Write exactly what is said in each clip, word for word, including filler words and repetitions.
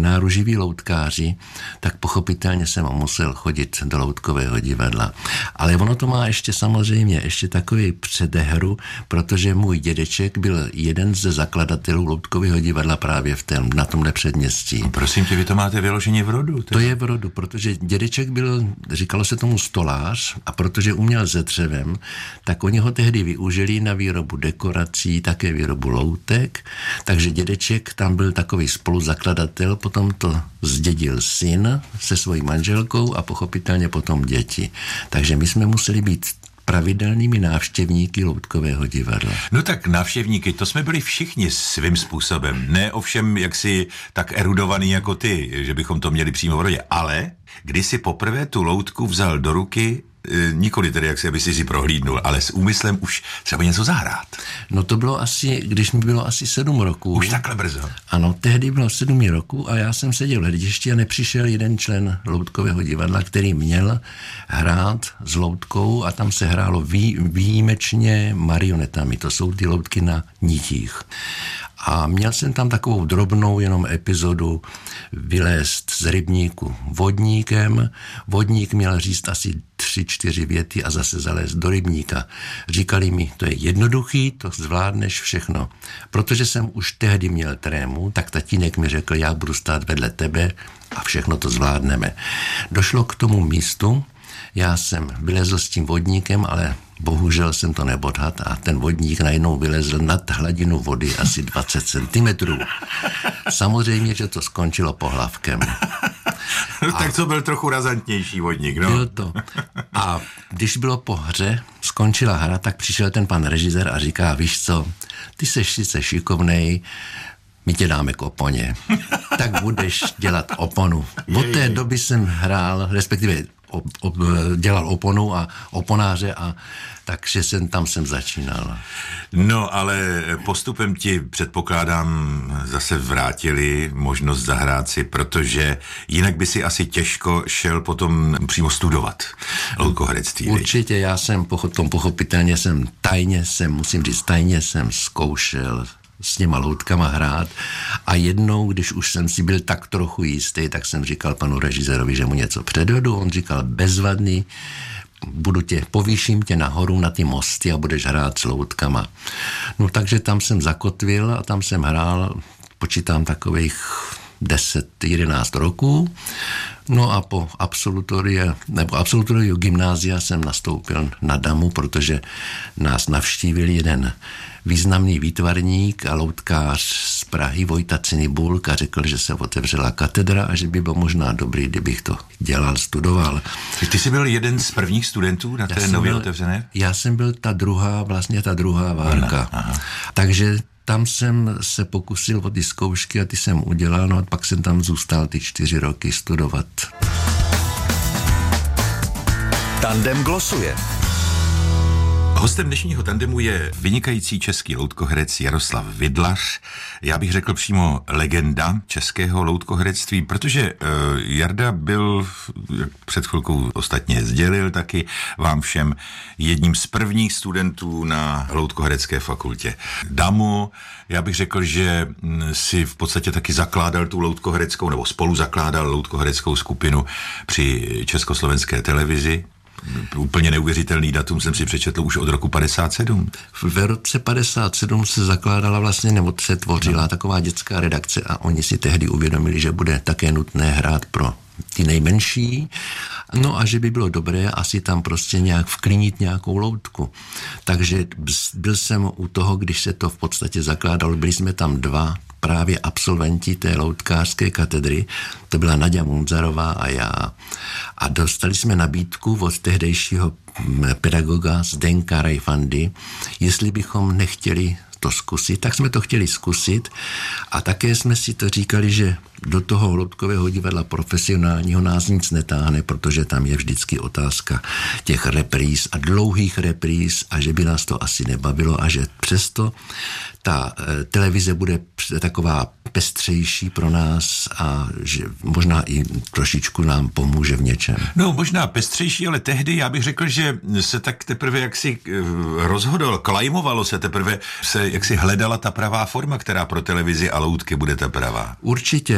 nenáruživí loutkáři, tak pochopitelně jsem musel chodit do loutkového divadla. Ale ono to má ještě samozřejmě ještě takový předehru, protože můj dědeček byl jeden ze zakladatelů loutkového divadla právě v tém, na tomhle předměstí. No, prosím tě, vy to máte vyloženě v rodu. To je v rodu, protože dědeček byl, říkalo se tomu stolář, a protože uměl se dřevem, tak oni ho tehdy využili na výrobu dekorací, také výrobu loutek, takže dědeček tam byl takový spoluzakladatel, potom to zdědil syn se svojí manželkou a pochopitelně potom děti. Takže my jsme museli být pravidelnými návštěvníky loutkového divadla. No tak návštěvníky, to jsme byli všichni svým způsobem. Ne ovšem jaksi tak erudovaný jako ty, že bychom to měli přímo v rodě, ale když si poprvé tu loutku vzal do ruky, nikoli tedy, jak si, aby si si prohlídnul, ale s úmyslem už třeba něco zahrát. No to bylo asi, když mi bylo asi sedm roků. Už takhle brzo? Ano, tehdy bylo sedm roků a já jsem seděl v hledišti a nepřišel jeden člen loutkového divadla, který měl hrát s loutkou a tam se hrálo vý, výjimečně marionetami. To jsou ty loutky na nitích. A měl jsem tam takovou drobnou jenom epizodu vylézt z rybníku vodníkem. Vodník měl říct asi tři, čtyři věty a zase zalézt do rybníka. Říkali mi, to je jednoduchý, to zvládneš všechno. Protože jsem už tehdy měl trému, tak tatínek mi řekl, já budu stát vedle tebe a všechno to zvládneme. Došlo k tomu místu, já jsem vylezl s tím vodníkem, ale bohužel jsem to nebodhat a ten vodník najednou vylezl nad hladinu vody asi dvacet centimetrů. Samozřejmě, že to skončilo pohlavkem. No, tak to byl trochu razantnější vodník, no. Byl to. A když bylo po hře, skončila hra, tak přišel ten pan režisér a říká, víš co, ty seš sice šikovnej, my tě dáme k oponě. Tak budeš dělat oponu. Od té doby jsem hrál, respektive Op, op, dělal oponu a oponáře a takže jsem tam jsem začínal. No, ale postupem ti předpokládám zase vrátili možnost zahrát si, protože jinak by si asi těžko šel potom přímo studovat loutkoherectví. Určitě, já jsem potom pochopitelně jsem tajně jsem, musím říct, tajně jsem zkoušel s těma loutkama hrát a jednou, když už jsem si byl tak trochu jistý, tak jsem říkal panu režisérovi, že mu něco předvedu, on říkal bezvadný, budu tě, povýším tě nahoru na ty mosty a budeš hrát s loutkama. No takže tam jsem zakotvil a tam jsem hrál, počítám takových deset jedenáct roků. No a po absolutoriu, nebo absolutoriu gymnázia jsem nastoupil na Damu, protože nás navštívil jeden významný výtvarník a loutkář z Prahy Vojta Cinibulk a řekl, že se otevřela katedra a že by bylo možná dobrý, kdybych to dělal, studoval. Ty jsi byl jeden z prvních studentů na té nově otevřené? Já jsem byl ta druhá, vlastně ta druhá várka. Aha, aha. Takže tam jsem se pokusil o ty zkoušky a ty jsem udělal, no a pak jsem tam zůstal ty čtyři roky studovat. Tandem glosuje. Hostem dnešního tandemu je vynikající český loutkoherec Jaroslav Vidlař. Já bych řekl přímo legenda českého loutkoherectví, protože uh, Jarda byl, jak před chvilkou ostatně sdělil taky vám všem, jedním z prvních studentů na loutkoherecké fakultě Damu. Já bych řekl, že si v podstatě taky zakládal tu loutkohereckou, nebo spolu zakládal loutkohereckou skupinu při Československé televizi. Úplně neuvěřitelný datum jsem si přečetl už od roku padesát sedm. V roce padesát sedm se zakládala vlastně, nebo se tvořila no. taková dětská redakce a oni si tehdy uvědomili, že bude také nutné hrát pro ty nejmenší, no a že by bylo dobré asi tam prostě nějak vklínit nějakou loutku. Takže byl jsem u toho, když se to v podstatě zakládalo, byli jsme tam dva právě absolventi té loutkářské katedry, to byla Naďa Munzarová a já. A dostali jsme nabídku od tehdejšího pedagoga Zdenka Rajfandy, jestli bychom nechtěli to zkusit, tak jsme to chtěli zkusit a také jsme si to říkali, že do toho loutkového divadla profesionálního nás nic netáhne, protože tam je vždycky otázka těch repríz a dlouhých repríz a že by nás to asi nebavilo a že přesto ta e, televize bude taková pestřejší pro nás a že možná i trošičku nám pomůže v něčem. No možná pestřejší, ale tehdy já bych řekl, že se tak teprve jaksi rozhodl, klajmovalo se teprve, se jaksi hledala ta pravá forma, která pro televizi a loutky bude ta pravá. Určitě.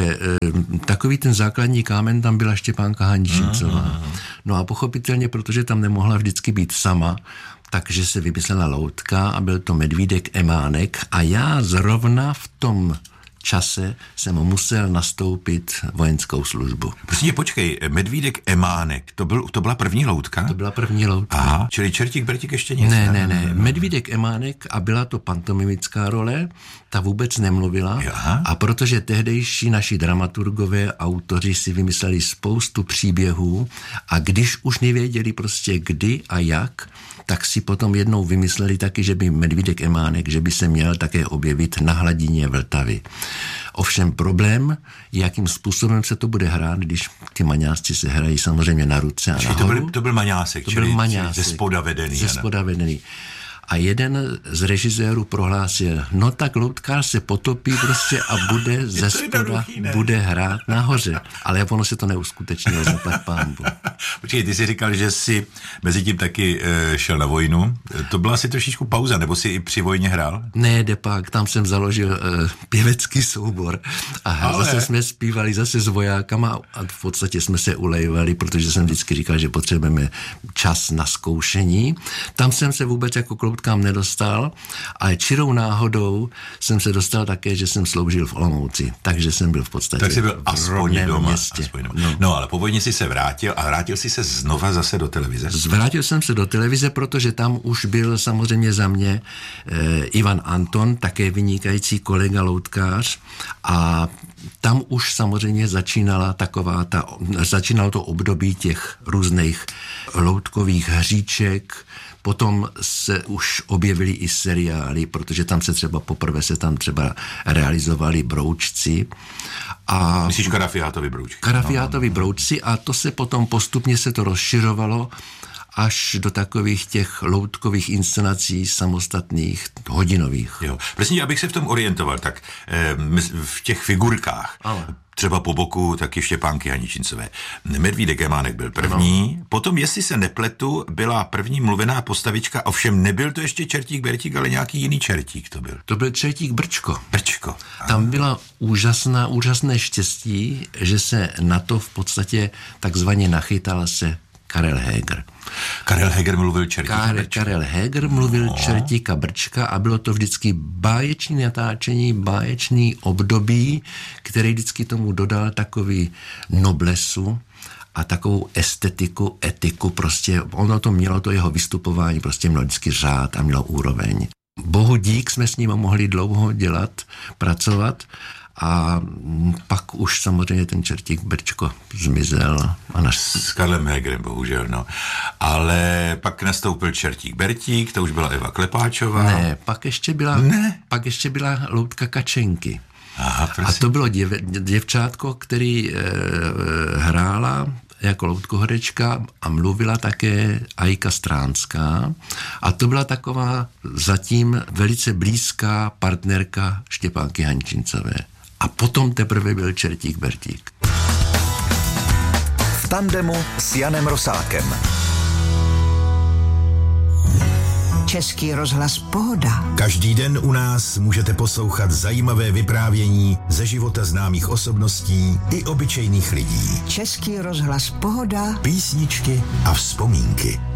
e, takový ten základní kámen tam byla Štěpánka Hančíncová. No a pochopitelně, protože tam nemohla vždycky být sama, takže se vymyslela loutka a byl to Medvídek Emánek a já zrovna v tom čase jsem musel nastoupit vojenskou službu. Prostě počkej, Medvídek Emánek, to, byl, to byla první loutka? To byla první loutka. Aha, čili Čertík Bertík ještě nic. Ne, ne, ne. Medvídek Emánek a byla to pantomimická role, ta vůbec nemluvila. Aha. A protože tehdejší naši dramaturgové, autoři si vymysleli spoustu příběhů a když už nevěděli prostě kdy a jak, tak si potom jednou vymysleli taky, že by Medvídek Emánek, že by se měl také objevit na hladině Vltavy. Ovšem problém, jakým způsobem se to bude hrát, když ty maňásci se hrají samozřejmě na ruce a čili nahoru. To byl, to byl maňásek, to čili, byl maňásek, čili ze spoda vedený. Ze spoda vedený. A jeden z režisérů prohlásil, no tak loutkář se potopí prostě a bude ze spoda, bude hrát nahoře. Ale ono se to neuskutečnilo, zaplať pánbu. Počkej, ty jsi říkal, že jsi mezi tím taky e, šel na vojnu. To byla asi trošičku pauza, nebo jsi i při vojně hrál? Ne, depak, tam jsem založil e, pěvecký soubor a Ale... zase jsme zpívali zase s vojákama a v podstatě jsme se ulejvali, protože jsem vždycky říkal, že potřebujeme čas na zkoušení. Tam jsem se vůbec jako kam nedostal, ale čirou náhodou jsem se dostal také, že jsem sloužil v Olomouci, takže jsem byl v podstatě tak jsi byl aspoň doma, městě. Aspoň doma. No. no ale po vojně jsi se vrátil a vrátil jsi se znova zase do televize? Vrátil jsem se do televize, protože tam už byl samozřejmě za mě eh, Ivan Anton, také vynikající kolega loutkář a tam už samozřejmě začínala taková ta, začínalo to období těch různých loutkových hříček. Potom se už objevily i seriály, protože tam se třeba poprvé se tam třeba realizovali broučci. A myslíš Karafiátovi broučky? Karafiátovi no, no, no. broučci a to se potom postupně se to rozšiřovalo až do takových těch loutkových inscenací samostatných, hodinových. Jo. Prosím, abych se v tom orientoval, tak eh, v těch figurkách, ale. třeba po boku taky Štěpánky Haničincové. Medvídek Emánek byl první, no. Potom, jestli se nepletu, byla první mluvená postavička, ovšem nebyl to ještě Čertík Bertík, ale nějaký jiný Čertík to byl. To byl Čertík Brčko. Brčko. Tam byla úžasná, úžasné štěstí, že se na to v podstatě takzvaně nachytal se Karel Heger. Karel Heger mluvil Čertíka Karel, Brčka. Karel Heger mluvil no. Čertíka Brčka a bylo to vždycky báječný natáčení, báječný období, který vždycky tomu dodal takový noblesu a takovou estetiku, etiku, prostě ono to mělo, to jeho vystupování, prostě mělo vždycky řád a mělo úroveň. Bohu dík jsme s ním mohli dlouho dělat, pracovat a pak už samozřejmě ten Čertík Brčko zmizel. A naš... S Karlem Hegerem, bohužel, no. Ale pak nastoupil Čertík Bertík, to už byla Eva Klepáčová. Ne, pak ještě byla, ne. Pak ještě byla loutka Kačenky. Aha, a to bylo děv, děvčátko, který e, hrála jako loutkoherečka a mluvila také Ajka Stránská. A to byla taková zatím velice blízká partnerka Štěpánky Hančincové. A potom teprve byl Čertík Bertík. V tandemu s Janem Rosákem. Český rozhlas Pohoda. Každý den u nás můžete poslouchat zajímavé vyprávění ze života známých osobností i obyčejných lidí. Český rozhlas Pohoda. Písničky a vzpomínky.